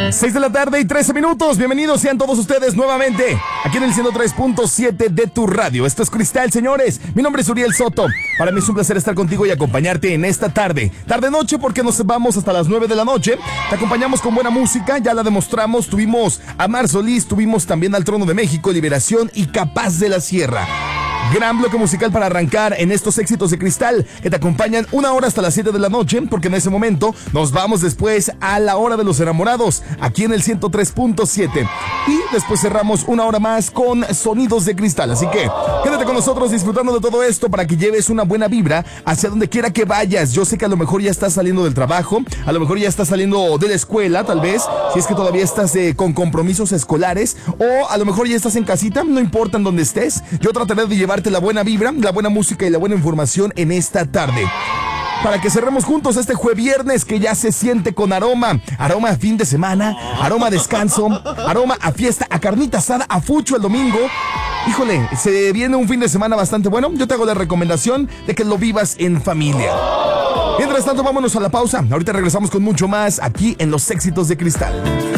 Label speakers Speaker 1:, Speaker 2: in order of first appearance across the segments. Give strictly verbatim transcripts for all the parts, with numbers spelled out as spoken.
Speaker 1: seis de la tarde y trece minutos. Bienvenidos sean todos ustedes nuevamente aquí en el ciento tres punto siete de tu radio. Esto es Cristal, señores. Mi nombre es Uriel Soto. Para mí es un placer estar contigo y acompañarte en esta tarde. Tarde-noche porque nos vamos hasta las nueve de la noche. Te acompañamos con buena música, ya la demostramos. Tuvimos a Mar Solís, tuvimos también al Trono de México, Liberación y Capaz de la Sierra. Gran bloque musical para arrancar en estos éxitos de Cristal que te acompañan una hora hasta las siete de la noche, porque en ese momento nos vamos después a la hora de los enamorados aquí en el ciento tres punto siete y después cerramos una hora más con Sonidos de Cristal. Así que quédate con nosotros disfrutando de todo esto para que lleves una buena vibra hacia donde quiera que vayas. Yo sé que a lo mejor ya estás saliendo del trabajo, a lo mejor ya estás saliendo de la escuela, tal vez, si es que todavía estás eh, con compromisos escolares, o a lo mejor ya estás en casita, no importa en dónde estés. Yo trataré de llevar la buena vibra, la buena música y la buena información en esta tarde. Para que cerremos juntos este jueves viernes que ya se siente con aroma. Aroma a fin de semana, aroma a descanso, aroma a fiesta, a carnita asada, a fucho el domingo. Híjole, se viene un fin de semana bastante bueno. Yo te hago la recomendación de que lo vivas en familia. Mientras tanto, vámonos a la pausa. Ahorita regresamos con mucho más aquí en Los Éxitos de Cristal.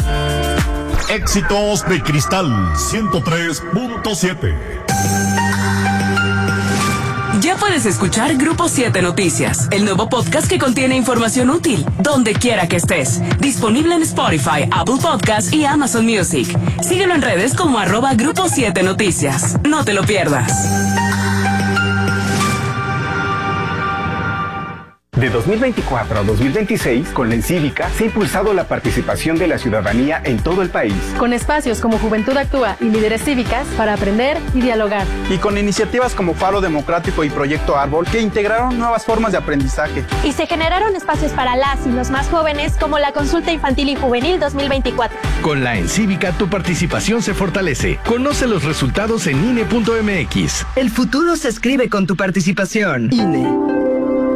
Speaker 2: Éxitos de Cristal ciento tres punto siete.
Speaker 3: Ya puedes escuchar Grupo siete Noticias, el nuevo podcast que contiene información útil, donde quiera que estés. Disponible en Spotify, Apple Podcasts y Amazon Music. Síguelo en redes como arroba Grupo siete Noticias. No te lo pierdas.
Speaker 4: De dos mil veinticuatro a dos mil veintiséis, con la Encívica, se ha impulsado la participación de la ciudadanía en todo el país.
Speaker 5: Con espacios como Juventud Actúa y Líderes Cívicas para aprender y dialogar.
Speaker 6: Y con iniciativas como Faro Democrático y Proyecto Árbol, que integraron nuevas formas de aprendizaje.
Speaker 7: Y se generaron espacios para las y los más jóvenes, como la Consulta Infantil y Juvenil dos mil veinticuatro.
Speaker 8: Con la Encívica, tu participación se fortalece. Conoce los resultados en I N E punto M X.
Speaker 9: El futuro se escribe con tu participación. I N E.